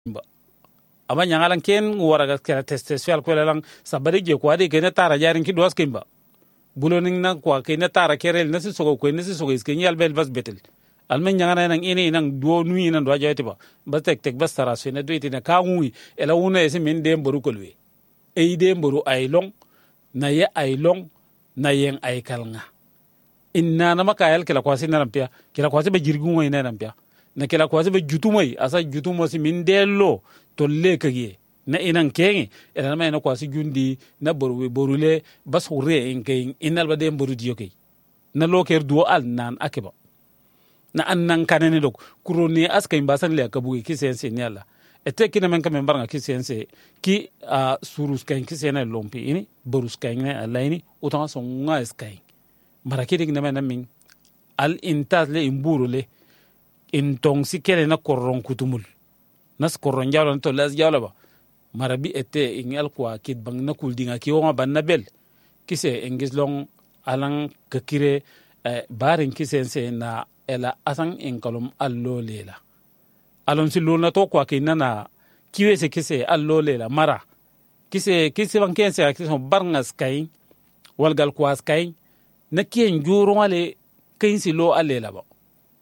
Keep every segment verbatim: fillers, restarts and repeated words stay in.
ama nyangalan ken waraga kera testesfial ko lang sabari je ko ade ken tara jarin ki dos kimba buloning na ko ken tara kerel na si sogo ko ne si sogo isken yal bel bas betel almen nyangana nang ini nang do nui nan do jati ba bas tek tek bas tara sene do itina ka ngui ela una ese min dem boru kolwe e dem boru ay long na ye ay long na yen ay kalnga inna na makayal kila kwasi na rampia kila kwasi be jirgu ngoy na rampia na kila kwasi be jutumai asa jutumo si min dello to lekage na inan kenge ela na kwasi jundi na boru borule bas hurre en kay inal ba dem boru diyoke na loker duo al nan akeba na annan kanene dok kuroni aska imbasan le akabuge ki sense ni ala ete kina men kamen baranga ki sense ki a surus kan ki sena lompi ini borus kan ne ala ini utan so nga sky maraki dig na men min al intas le imburu le intong si kele na korron kutumul nas korron jalo to las jalo ba marabi ete ingal kwa kid bang na kuldinga ki wonga banna bel ki se engis long alang kakire eh, barin ki sense na ela asan enkalum allo lela alon si lona to kwa kinana kiwe se kise allo lela mara kise kise ban kense akise barnga sky walgal kwa sky na kien juro ale kinsi lo alela ba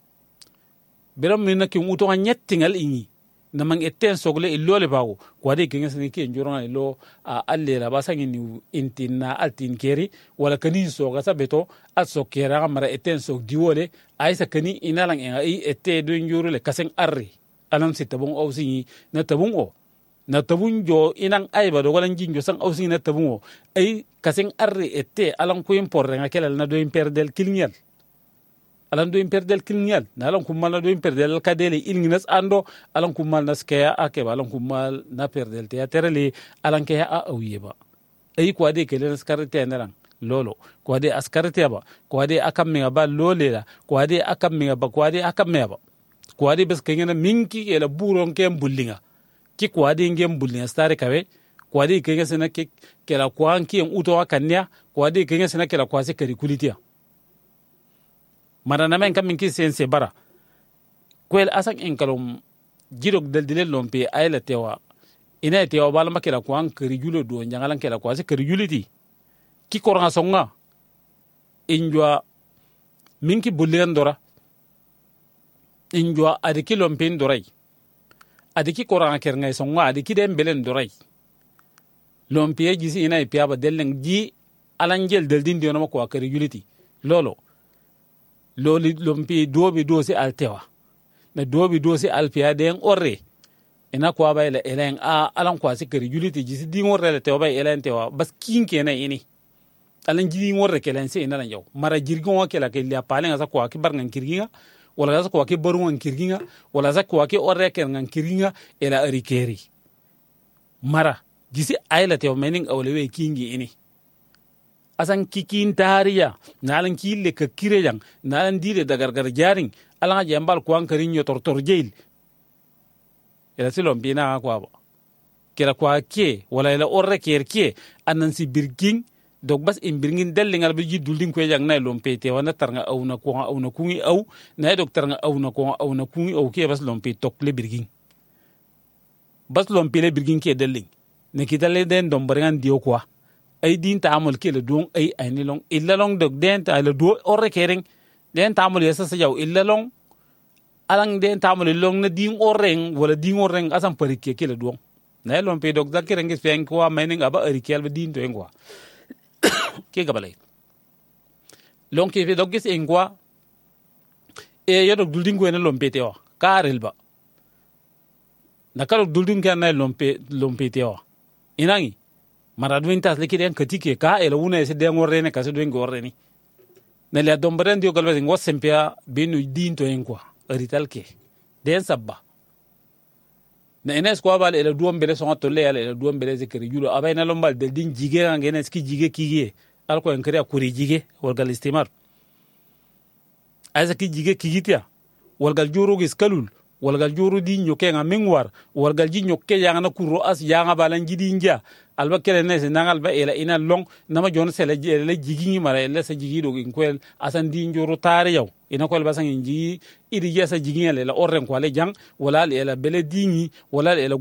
beram mina ki muto nyettingal ingi na mang etten sogle illo le bawo kwa de kinga sene kien juro ale lo alela ba sangi ni intina altin keri wala kani so ga sabeto aso kera mara etten sok diwole aisa kani inalang en ai ette do njuru le kasen arri alam si tabung ausi na tabung o na tabung jo inang ai ba do walan jinjo sang ausi na tabung o ai kasen arri ette alam ko imporre ngakela na do imperdel kilnial alam do imperdel kilnial na alam kumal na do imperdel kadele ilnginas ando alam kumal nas kaya akeba alam kumal na perdel te aterele alam kaya a awieba ai ko ade kelen skarite nalang lolo ko ade askarite ba ko ade akam me ba lolela ko ade akam me ba ko ade akam me ba ko ade bes kengena minki ela buron kem bullinga ki ko ade ngem bullinga stare kawe ko ade kenga sena ke kela ko anki en uto akanya ko ade kenga sena kela ko ase kari kulitia marana men kam minki sense bara ko el asak en kalom jirok del dilel lompe ayla tewa ina tewa bala makela ko an kari julo do njangalan kela ko ase kari juliti ki koranga songa injwa minki bullen dora injwa adiki lompen dorai adiki koranga kernga songa adiki dem belen dorai lompiye jisi ina ipia ba dellen ji alangel del din diono ko akari juliti lolo loli lompi dobi dosi altewa na dobi dosi alpia den orre ina ko ba ila elen a alan ko asikari juliti jisi din orre le tewa ba elen tewa bas kinke na ini alan jidi ngorre kelen se ina lan yaw mara jirgon wa kela ke lia palen asa ko akibar ngan kirginga wala asa ko akibar ngan kirginga wala asa ko aki orre ken ngan kirginga ela arikeri mara jisi ayla te mening awlewe kingi ini asan kikin tariya nalan kille ka kirejang nalan dire dagargar jaring alan jambal ko an karinyo tortor jail ela silom bina ko aba kera ko ke wala ela orre kerke anan si birging dok bas in birngin dellingal bi jiduldin ko yang nay lompe te wana tarnga awna ko awna kungi aw nay dok tarnga awna ko awna kungi aw ke bas lompe tok le birgin bas lompe le birgin ke delling ne kitale den dom barangan dio ko ay din ta amul ke le don ay ay ni long illa long dok den ta le do orre kering den ta amul yesa sa jaw illa long alang den ta amul long na din orreng wala din orreng asam parike ke le don nay lompe dok zakere ngis fen ko mening aba arikel ba din to engwa ke gabalay long ke dogis engwa e yodo dulding ko en lompe te o karel ba nakalo dulding kan na lompe lompe te o inangi maradwintas lekiden katike ka ela una se de ngorre ne kaso de ngorre ni ne le dombren dio galbe ngo sempia binu dinto engwa rital ke den sabba na enes ko bal ela duom bele songa tolle ela duom bele zekeri julo abay na lombal del din jige ngene ski jige kigie alko en kare akuri jige wargal istimar ayza ki jige kigitia wargal juru gis kalul wargal juru di nyoke nga mingwar wargal ji nyoke yang na kuro as yang balan jidi nja alba kele ne nangal ba ela ina long nama jon sele le jigi mara ela sa jigi do in kwel asan di njuru tare yaw ina ko basang inji idi yesa jigin le la orren ko le jang wala le la bele dingi wala le